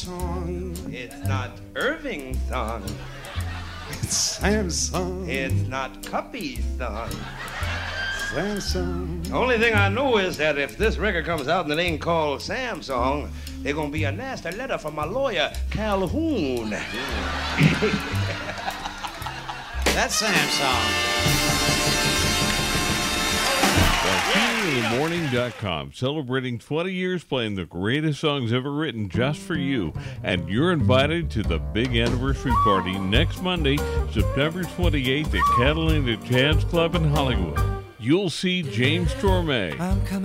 song. It's not Irving's song. It's Sam's song. It's not Cuppy's song. Sam's song. Only thing I know is that if this record comes out and it ain't called Sam's song, there's gonna be a nasty letter from my lawyer, Calhoun. That's Sam's song. TuneInTheMorning.com, celebrating 20 years playing the greatest songs ever written just for you. And you're invited to the big anniversary party next Monday, September 28th at Catalina Jazz Club in Hollywood. You'll see James Torme,